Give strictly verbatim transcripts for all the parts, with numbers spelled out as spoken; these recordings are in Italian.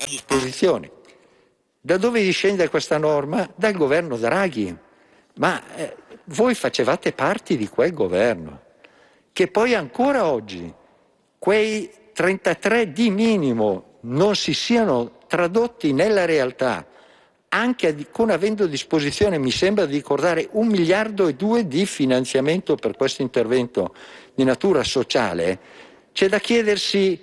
disposizioni. Da dove discende questa norma? Dal governo Draghi. Ma eh, voi facevate parte di quel governo, che poi ancora oggi quei trentatré di minimo non si siano tradotti nella realtà, anche con avendo a disposizione, mi sembra di ricordare, un miliardo e due di finanziamento per questo intervento di natura sociale, c'è da chiedersi,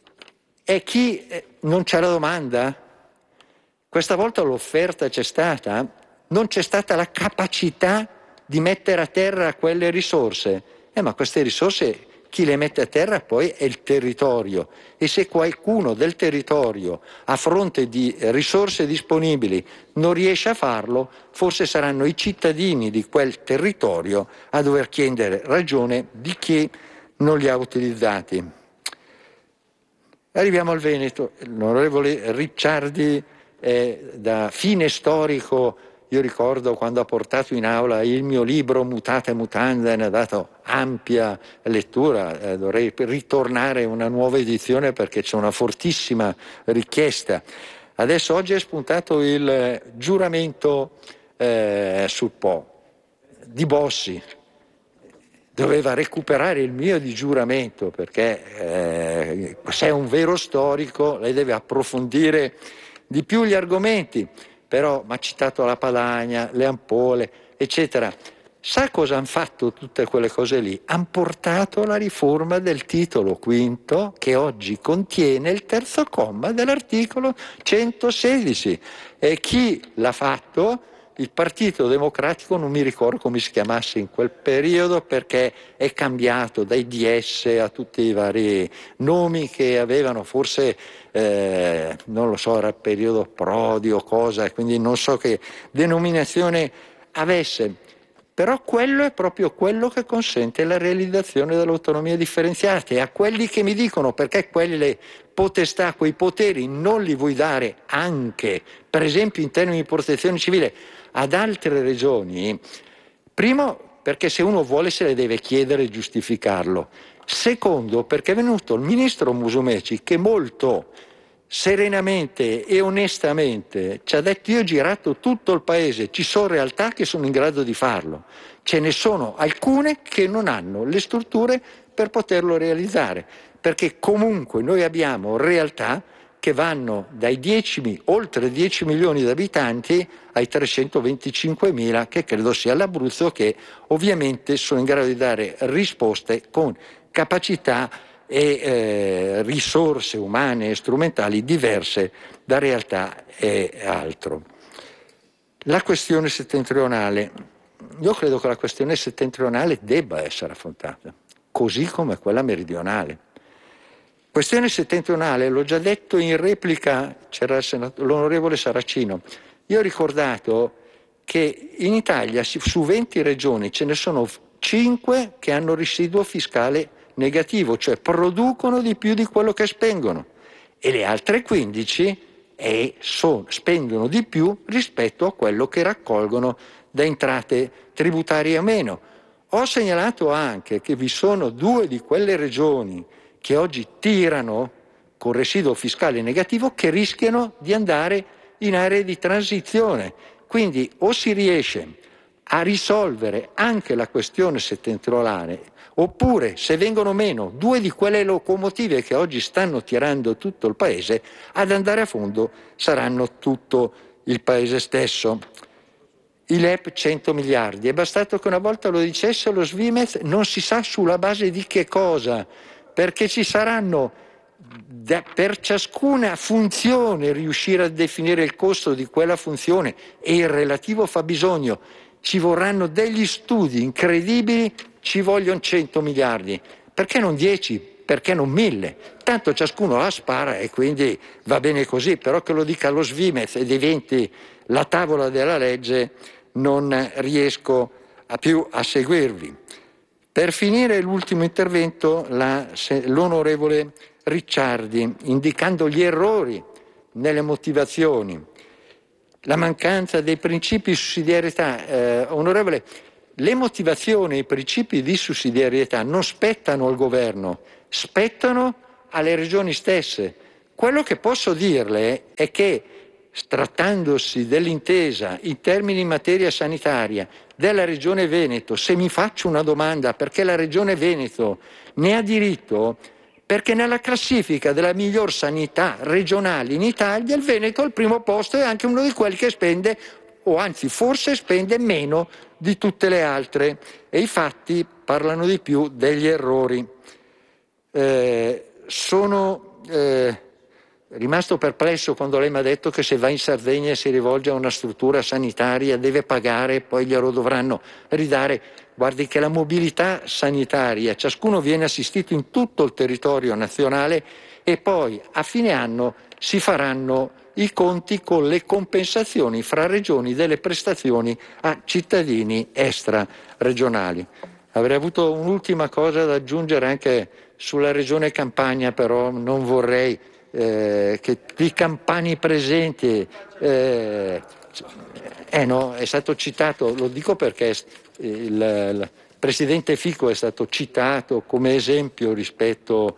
è chi eh, non c'è la domanda? Questa volta l'offerta c'è stata, non c'è stata la capacità di mettere a terra quelle risorse. Eh, ma queste risorse chi le mette a terra poi è il territorio, e se qualcuno del territorio a fronte di risorse disponibili non riesce a farlo, forse saranno i cittadini di quel territorio a dover chiedere ragione di chi non li ha utilizzati. Arriviamo al Veneto. L'onorevole Ricciardi, eh, da fine storico, io ricordo quando ha portato in aula il mio libro Mutate Mutande, ne ha dato ampia lettura, eh, dovrei ritornare una nuova edizione perché c'è una fortissima richiesta. Adesso oggi è spuntato il eh, giuramento eh, sul Po di Bossi. Doveva recuperare il mio di giuramento perché eh, se è un vero storico lei deve approfondire di più gli argomenti, però mi ha citato la Padania, le ampolle, eccetera. Sa cosa hanno fatto tutte quelle cose lì? Hanno portato la riforma del titolo quinto che oggi contiene il terzo comma dell'articolo centosedici. E chi l'ha fatto? Il Partito Democratico, non mi ricordo come si chiamasse in quel periodo perché è cambiato dai D S a tutti i vari nomi che avevano, forse eh, non lo so, era il periodo Prodi o cosa, quindi non so che denominazione avesse. Però quello è proprio quello che consente la realizzazione dell'autonomia differenziata, e a quelli che mi dicono perché quelle potestà, quei poteri non li vuoi dare anche, per esempio in termini di protezione civile, ad altre regioni, primo perché se uno vuole se le deve chiedere e giustificarlo, secondo perché è venuto il ministro Musumeci che molto serenamente e onestamente ci ha detto: io ho girato tutto il paese, ci sono realtà che sono in grado di farlo, ce ne sono alcune che non hanno le strutture per poterlo realizzare, perché comunque noi abbiamo realtà che vanno dai dieci, oltre dieci milioni di abitanti ai trecentoventicinquemila, che credo sia l'Abruzzo, che ovviamente sono in grado di dare risposte con capacità e eh, risorse umane e strumentali diverse da realtà e altro. La questione settentrionale, io credo che la questione settentrionale debba essere affrontata, così come quella meridionale. Questione settentrionale, l'ho già detto in replica, c'era l'onorevole Saracino. Io ho ricordato che in Italia su venti regioni ce ne sono cinque che hanno residuo fiscale negativo, cioè producono di più di quello che spendono, e le altre quindici eh, sono, spendono di più rispetto a quello che raccolgono da entrate tributarie meno. Ho segnalato anche che vi sono due di quelle regioni che oggi tirano con residuo fiscale negativo che rischiano di andare in aree di transizione. Quindi o si riesce a risolvere anche la questione settentrionale, oppure se vengono meno due di quelle locomotive che oggi stanno tirando tutto il paese, ad andare a fondo saranno tutto il paese stesso. I L E P cento miliardi, è bastato che una volta lo dicesse lo Svimez, non si sa sulla base di che cosa, perché ci saranno da, per ciascuna funzione riuscire a definire il costo di quella funzione e il relativo fabbisogno. Ci vorranno degli studi incredibili, ci vogliono cento miliardi. Perché non dieci? Perché non mille? Tanto ciascuno la spara e quindi va bene così, però che lo dica lo Svimez e diventi la tavola della legge, non riesco a più a seguirvi. Per finire l'ultimo intervento, la, l'onorevole Ricciardi, indicando gli errori nelle motivazioni, la mancanza dei principi di sussidiarietà. Eh, onorevole, le motivazioni e i principi di sussidiarietà non spettano al governo, spettano alle regioni stesse. Quello che posso dirle è che, trattandosi dell'intesa in termini in materia sanitaria della Regione Veneto, se mi faccio una domanda perché la Regione Veneto ne ha diritto, perché nella classifica della miglior sanità regionale in Italia il Veneto al primo posto è anche uno di quelli che spende, o anzi forse spende meno di tutte le altre, e i fatti parlano di più degli errori. Eh, sono eh, rimasto perplesso quando lei mi ha detto che se va in Sardegna e si rivolge a una struttura sanitaria deve pagare e poi glielo dovranno ridare. Guardi che la mobilità sanitaria, ciascuno viene assistito in tutto il territorio nazionale e poi a fine anno si faranno i conti con le compensazioni fra regioni delle prestazioni a cittadini extraregionali. Avrei avuto un'ultima cosa da aggiungere anche sulla regione Campania, però non vorrei eh, che i campani presenti, eh, eh no, è stato citato, lo dico perché il, il presidente Fico è stato citato come esempio rispetto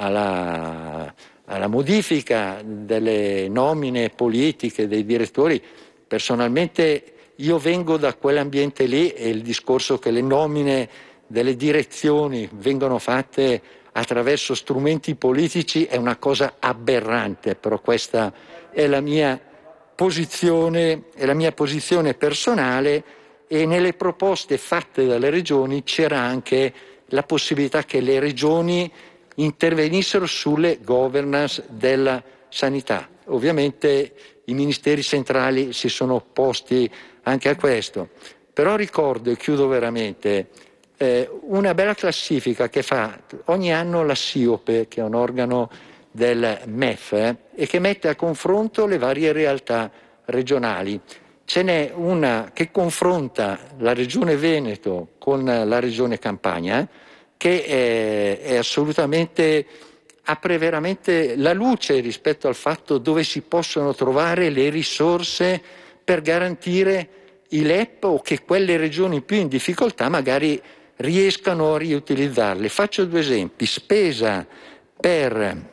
alla, alla modifica delle nomine politiche dei direttori. Personalmente io vengo da quell'ambiente lì e il discorso che le nomine delle direzioni vengono fatte attraverso strumenti politici è una cosa aberrante, però questa è la mia posizione, è la mia posizione personale, e nelle proposte fatte dalle regioni c'era anche la possibilità che le regioni intervenissero sulle governance della sanità. Ovviamente i ministeri centrali si sono opposti anche a questo, però ricordo, e chiudo veramente, eh, una bella classifica che fa ogni anno la SIOPE, che è un organo del M E F, eh, e che mette a confronto le varie realtà regionali. Ce n'è una che confronta la Regione Veneto con la Regione Campania, che è, è assolutamente, apre veramente la luce rispetto al fatto dove si possono trovare le risorse per garantire i L E P, o che quelle regioni più in difficoltà magari riescano a riutilizzarle. Faccio due esempi. Spesa per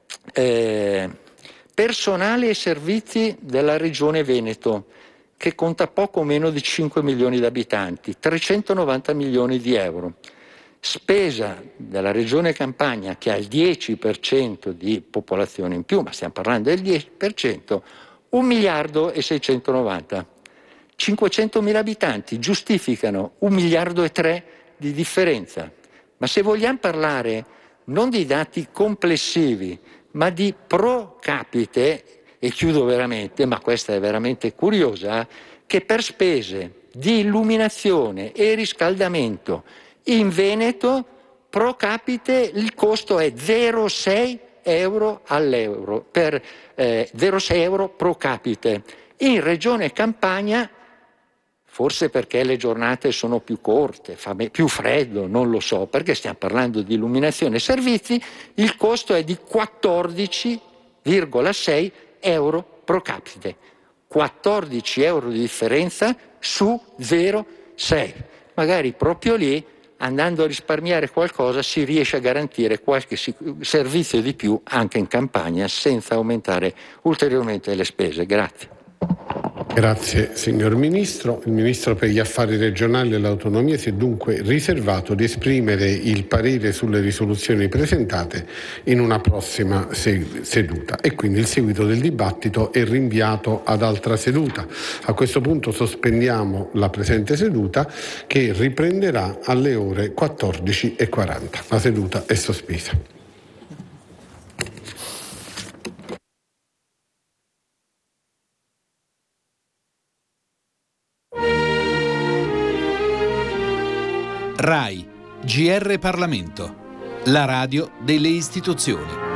eh, personale e servizi della Regione Veneto, che conta poco meno di cinque milioni di abitanti, trecentonovanta milioni di euro. Spesa della Regione Campania, che ha il dieci per cento di popolazione in più, ma stiamo parlando del dieci per cento, un miliardo e seicentonovanta. cinquecentomila abitanti giustificano un miliardo e tre di differenza. Ma se vogliamo parlare non di dati complessivi, ma di pro capite, e chiudo veramente, ma questa è veramente curiosa, che per spese di illuminazione e riscaldamento in Veneto pro capite il costo è zero virgola sei euro all'euro, per eh, zero virgola sei euro pro capite. In Regione Campania, forse perché le giornate sono più corte, fa più freddo, non lo so, perché stiamo parlando di illuminazione e servizi, il costo è di quattordici virgola sei euro pro capite. quattordici euro di differenza su zero virgola sei. Magari proprio lì, andando a risparmiare qualcosa, si riesce a garantire qualche servizio di più anche in Campania senza aumentare ulteriormente le spese. Grazie. Grazie signor Ministro. Il Ministro per gli Affari Regionali e l'Autonomia si è dunque riservato di esprimere il parere sulle risoluzioni presentate in una prossima seduta, e quindi il seguito del dibattito è rinviato ad altra seduta. A questo punto sospendiamo la presente seduta, che riprenderà alle ore quattordici e quaranta. La seduta è sospesa. RAI, G R Parlamento, la radio delle istituzioni.